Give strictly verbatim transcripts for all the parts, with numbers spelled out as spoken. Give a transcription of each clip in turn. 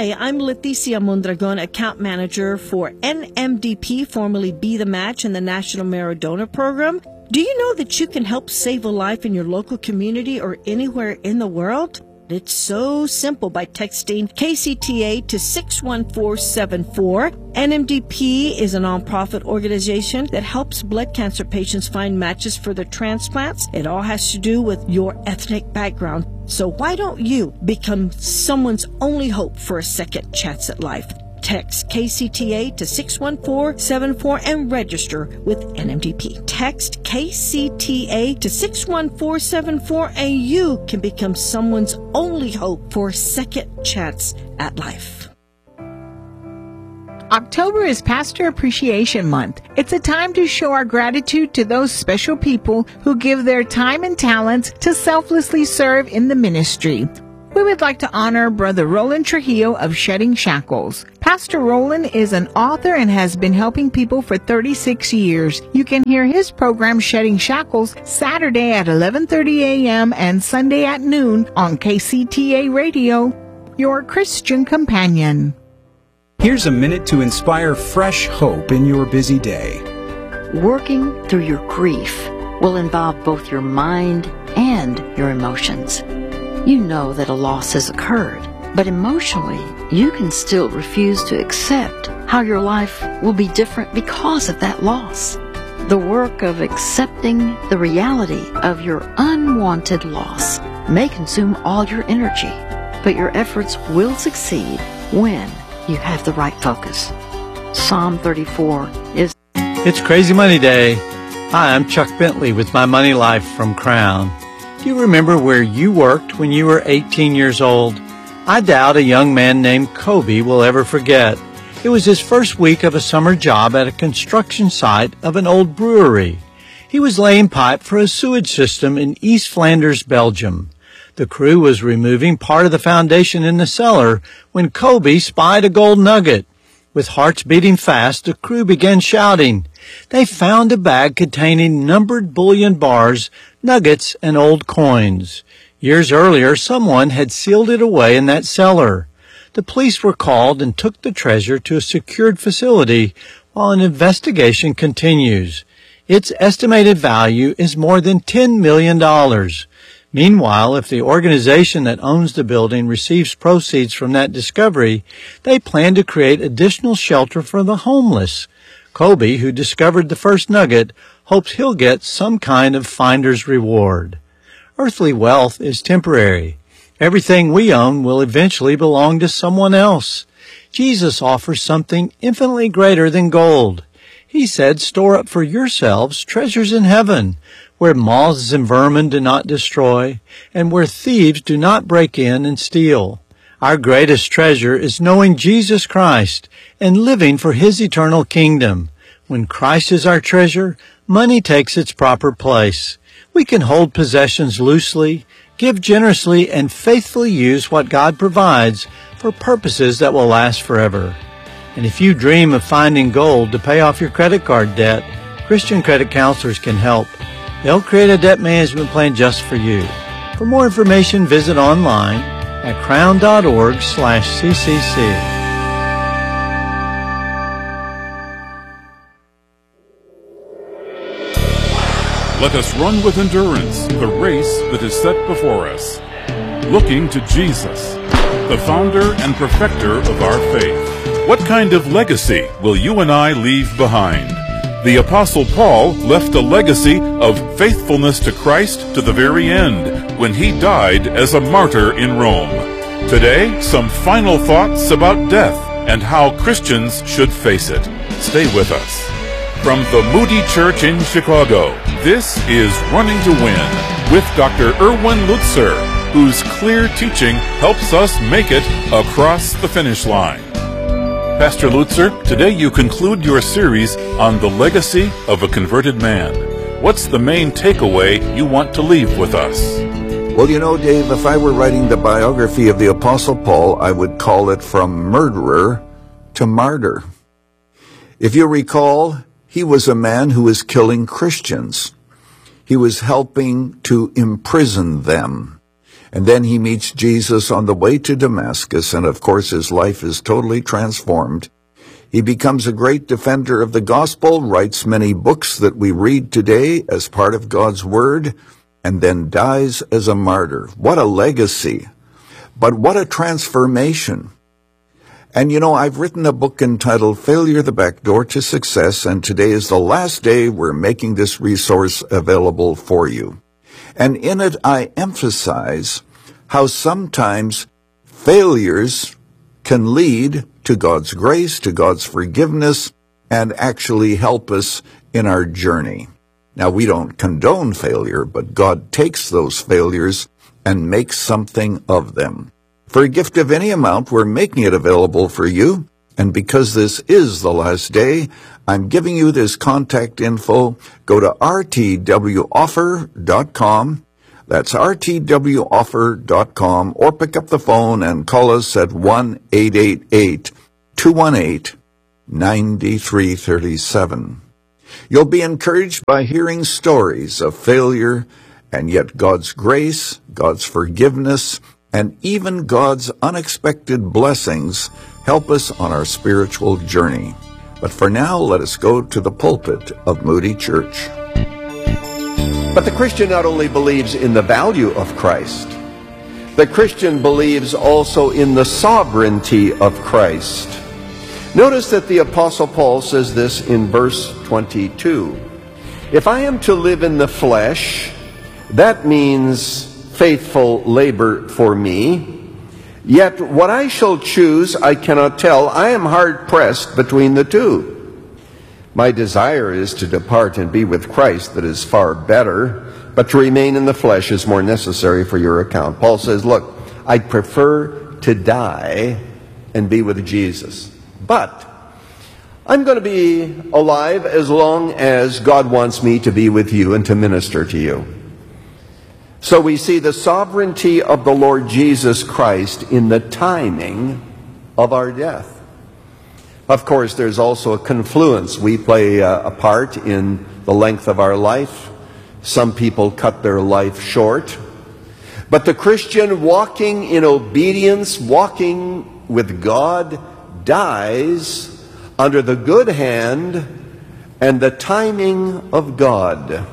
Hi, I'm Leticia Mondragon, account manager for N M D P, formerly Be the Match, in the National Maradona Program. Do you know that you can help save a life in your local community or anywhere in the world? It's so simple by texting K C T A to six one four seven four. N M D P is a nonprofit organization that helps blood cancer patients find matches for their transplants. It all has to do with your ethnic background. So why don't you become someone's only hope for a second chance at life? Text K C T A to six one four seven four and register with N M D P. Text K C T A to six one four seven four and you can become someone's only hope for a second chance at life. October is Pastor Appreciation Month. It's a time to show our gratitude to those special people who give their time and talents to selflessly serve in the ministry. We would like to honor Brother Roland Trujillo of Shedding Shackles. Pastor Roland is an author and has been helping people for thirty-six years. You can hear his program Shedding Shackles Saturday at eleven thirty a.m. and Sunday at noon on K C T A Radio, your Christian companion. Here's a minute to inspire fresh hope in your busy day. Working through your grief will involve both your mind and your emotions. You know that a loss has occurred, but emotionally, you can still refuse to accept how your life will be different because of that loss. The work of accepting the reality of your unwanted loss may consume all your energy, but your efforts will succeed when you have the right focus. Psalm thirty-four is... It's Crazy Money Day. Hi, I'm Chuck Bentley with My Money Life from Crown. Do you remember where you worked when you were eighteen years old? I doubt a young man named Kobe will ever forget. It was his first week of a summer job at a construction site of an old brewery. He was laying pipe for a sewage system in East Flanders, Belgium. The crew was removing part of the foundation in the cellar when Kobe spied a gold nugget. With hearts beating fast, the crew began shouting. They found a bag containing numbered bullion bars, nuggets, and old coins. Years earlier, someone had sealed it away in that cellar. The police were called and took the treasure to a secured facility while an investigation continues. Its estimated value is more than ten million dollars. Meanwhile, if the organization that owns the building receives proceeds from that discovery, they plan to create additional shelter for the homeless. Kobe, who discovered the first nugget, hopes he'll get some kind of finder's reward. Earthly wealth is temporary. Everything we own will eventually belong to someone else. Jesus offers something infinitely greater than gold. He said, "Store up for yourselves treasures in heaven, where moths and vermin do not destroy, and where thieves do not break in and steal." Our greatest treasure is knowing Jesus Christ and living for His eternal kingdom. When Christ is our treasure, money takes its proper place. We can hold possessions loosely, give generously, and faithfully use what God provides for purposes that will last forever. And if you dream of finding gold to pay off your credit card debt, Christian credit counselors can help. They'll create a debt management plan just for you. For more information, visit online at crown.org slash ccc. Let us run with endurance the race that is set before us, looking to Jesus, the founder and perfecter of our faith. What kind of legacy will you and I leave behind? The Apostle Paul left a legacy of faithfulness to Christ to the very end, when he died as a martyr in Rome. Today, some final thoughts about death and how Christians should face it. Stay with us. From the Moody Church in Chicago, this is Running to Win with Doctor Erwin Lutzer, whose clear teaching helps us make it across the finish line. Pastor Lutzer, today you conclude your series on the legacy of a converted man. What's the main takeaway you want to leave with us? Well, you know, Dave, if I were writing the biography of the Apostle Paul, I would call it From Murderer to Martyr. If you recall, he was a man who was killing Christians. He was helping to imprison them. And then he meets Jesus on the way to Damascus, and of course his life is totally transformed. He becomes a great defender of the gospel, writes many books that we read today as part of God's Word, and then dies as a martyr. What a legacy! But what a transformation! And you know, I've written a book entitled Failure, the Back Door to Success, and today is the last day we're making this resource available for you. And in it, I emphasize how sometimes failures can lead to God's grace, to God's forgiveness, and actually help us in our journey. Now, we don't condone failure, but God takes those failures and makes something of them. For a gift of any amount, we're making it available for you. And because this is the last day, I'm giving you this contact info. Go to r t w offer dot com. That's r t w offer dot com. Or pick up the phone and call us at one eight eight eight, two one eight, nine three three seven. You'll be encouraged by hearing stories of failure and yet God's grace, God's forgiveness, and even God's unexpected blessings help us on our spiritual journey. But for now, let us go to the pulpit of Moody Church. But the Christian not only believes in the value of Christ, the Christian believes also in the sovereignty of Christ. Notice that the Apostle Paul says this in verse twenty-two. If I am to live in the flesh, that means faithful labor for me. Yet what I shall choose I cannot tell. I am hard pressed between the two. My desire is to depart and be with Christ, that is far better, but to remain in the flesh is more necessary for your account. Paul says, look, I prefer to die and be with Jesus. But I'm going to be alive as long as God wants me to be with you and to minister to you. So we see the sovereignty of the Lord Jesus Christ in the timing of our death. Of course, there's also a confluence. We play a part in the length of our life. Some people cut their life short. But the Christian walking in obedience, walking with God, dies under the good hand and the timing of God.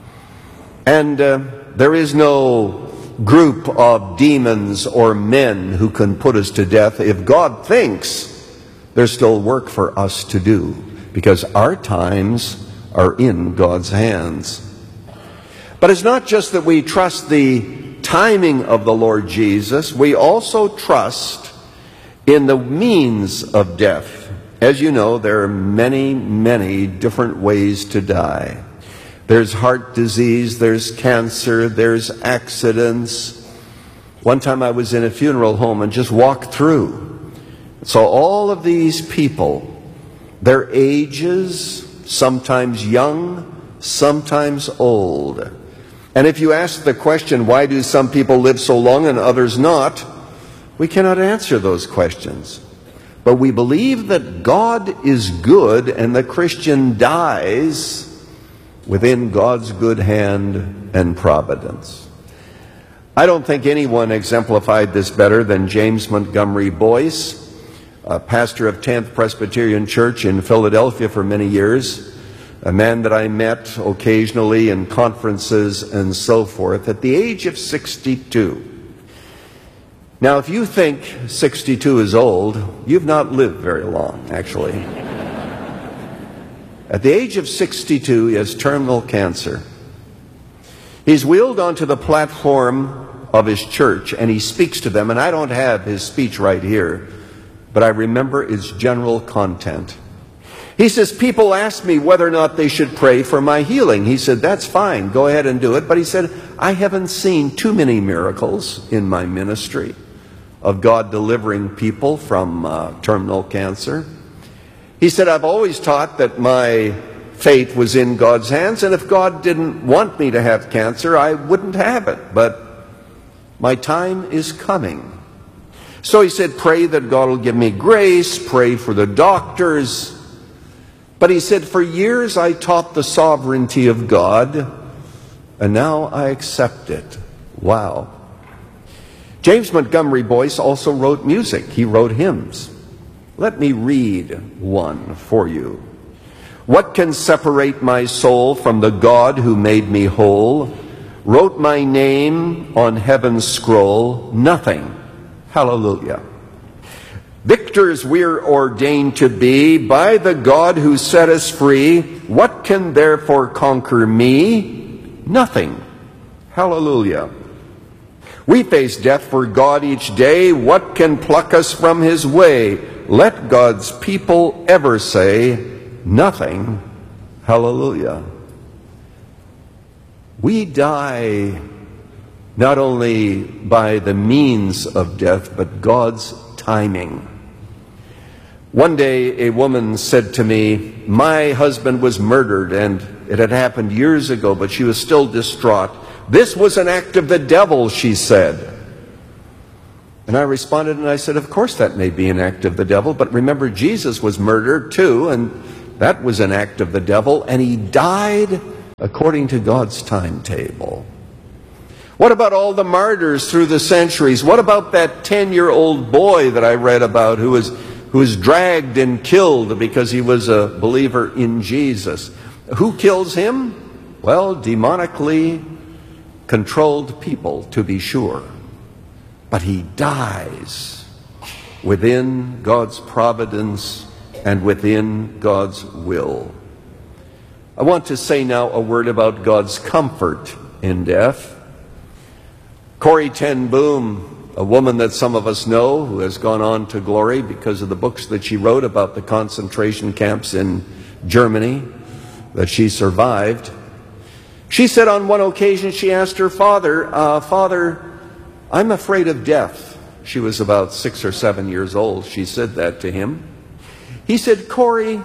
And uh, there is no group of demons or men who can put us to death. If God thinks, there's still work for us to do, because our times are in God's hands. But it's not just that we trust the timing of the Lord Jesus, we also trust in the means of death. As you know, there are many, many different ways to die. There's heart disease, there's cancer, there's accidents. One time I was in a funeral home and just walked through. So all of these people, their ages, sometimes young, sometimes old. And if you ask the question, why do some people live so long and others not? We cannot answer those questions. But we believe that God is good and the Christian dies within God's good hand and providence. I don't think anyone exemplified this better than James Montgomery Boyce, a pastor of tenth Presbyterian Church in Philadelphia for many years, a man that I met occasionally in conferences and so forth, at the age of sixty-two. Now, if you think sixty-two is old, you've not lived very long, actually. At the age of sixty-two, he has terminal cancer. He's wheeled onto the platform of his church, and he speaks to them, and I don't have his speech right here, but I remember its general content. He says, people ask me whether or not they should pray for my healing. He said, that's fine, go ahead and do it. But he said, I haven't seen too many miracles in my ministry of God delivering people from uh, terminal cancer. He said, I've always taught that my fate was in God's hands, and if God didn't want me to have cancer, I wouldn't have it. But my time is coming. So he said, pray that God will give me grace, pray for the doctors. But he said, for years I taught the sovereignty of God, and now I accept it. Wow. James Montgomery Boyce also wrote music. He wrote hymns. Let me read one for you. What can separate my soul from the God who made me whole? Wrote my name on heaven's scroll? Nothing. Hallelujah. Victors we're ordained to be by the God who set us free. What can therefore conquer me? Nothing. Hallelujah. We face death for God each day. What can pluck us from his way? Let God's people ever say, nothing. Hallelujah. We die not only by the means of death, but God's timing. One day a woman said to me, my husband was murdered and it had happened years ago, but she was still distraught. This was an act of the devil, she said. And I responded and I said, of course that may be an act of the devil, but remember Jesus was murdered too, and that was an act of the devil, and he died according to God's timetable. What about all the martyrs through the centuries? What about that ten-year-old boy that I read about who was, who was dragged and killed because he was a believer in Jesus? Who kills him? Well, demonically controlled people, to be sure. But he dies within God's providence and within God's will. I want to say now a word about God's comfort in death. Corrie ten Boom, a woman that some of us know who has gone on to glory because of the books that she wrote about the concentration camps in Germany that she survived. She said on one occasion, she asked her father, uh, Father, I'm afraid of death. She was about six or seven years old. She said that to him. He said, Corrie,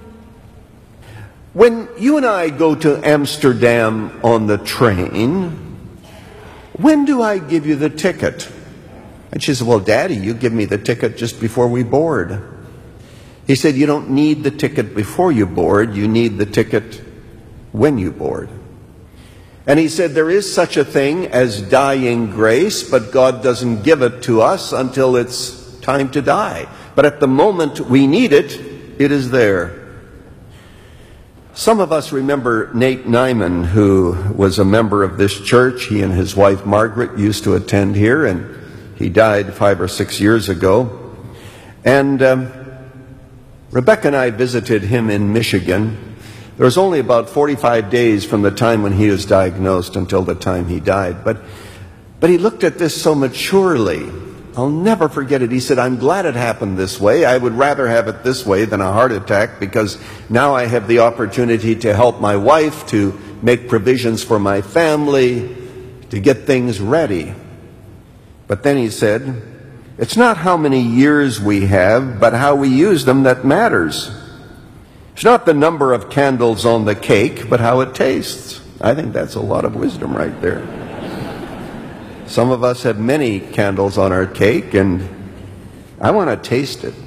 when you and I go to Amsterdam on the train, when do I give you the ticket? And she said, well, Daddy, you give me the ticket just before we board. He said, you don't need the ticket before you board. You need the ticket when you board. And he said, there is such a thing as dying grace, but God doesn't give it to us until it's time to die. But at the moment we need it, it is there. Some of us remember Nate Nyman, who was a member of this church. He and his wife Margaret used to attend here, and he died five or six years ago. And um, Rebecca and I visited him in Michigan. There was only about forty-five days from the time when he was diagnosed until the time he died. But, but he looked at this so maturely. I'll never forget it. He said, I'm glad it happened this way. I would rather have it this way than a heart attack, because now I have the opportunity to help my wife, to make provisions for my family, to get things ready. But then he said, it's not how many years we have, but how we use them that matters. It's not the number of candles on the cake, but how it tastes. I think that's a lot of wisdom right there. Some of us have many candles on our cake, and I want to taste it.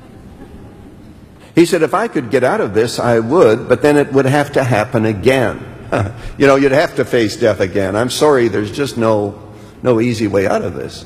He said, if I could get out of this, I would, but then it would have to happen again. You know, you'd have to face death again. I'm sorry, there's just no, no easy way out of this.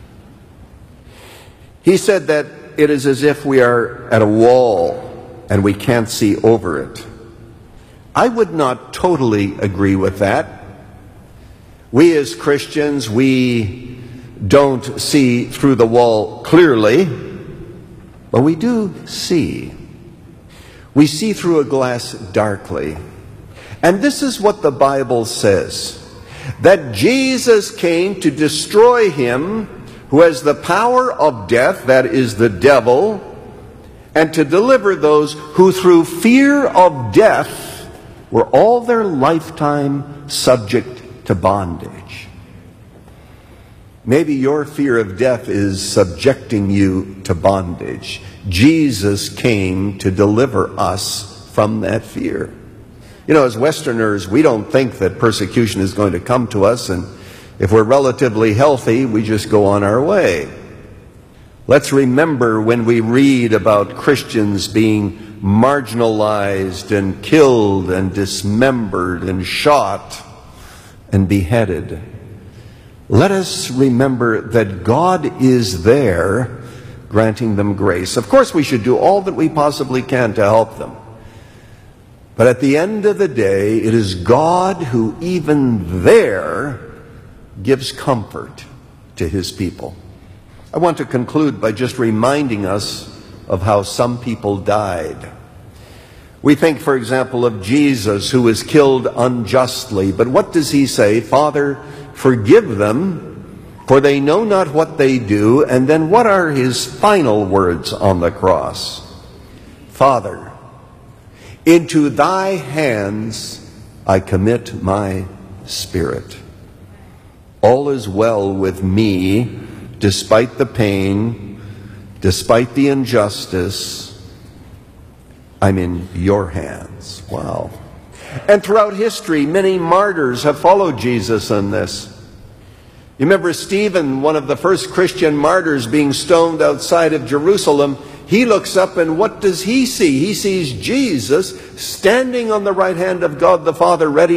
He said that it is as if we are at a wall and we can't see over it. I would not totally agree with that. We as Christians, we don't see through the wall clearly, but we do see. We see through a glass darkly. And this is what the Bible says, that Jesus came to destroy him who has the power of death, that is the devil, and to deliver those who through fear of death were all their lifetime subject to bondage. Maybe your fear of death is subjecting you to bondage. Jesus came to deliver us from that fear. You know, as Westerners, we don't think that persecution is going to come to us, and if we're relatively healthy, we just go on our way. Let's remember when we read about Christians being marginalized and killed and dismembered and shot and beheaded. let us remember that God is there granting them grace. Of course, we should do all that we possibly can to help them. But at the end of the day, it is God who even there gives comfort to his people. I want to conclude by just reminding us of how some people died. We think, for example, of Jesus, who was killed unjustly. But what does he say? Father, forgive them, for they know not what they do. And then what are his final words on the cross? Father, into thy hands I commit my spirit. All is well with me, despite the pain, despite the injustice. I'm in your hands. Wow. And throughout history, many martyrs have followed Jesus in this. You remember Stephen, one of the first Christian martyrs, being stoned outside of Jerusalem. He looks up, and what does he see? He sees Jesus standing on the right hand of God the Father, ready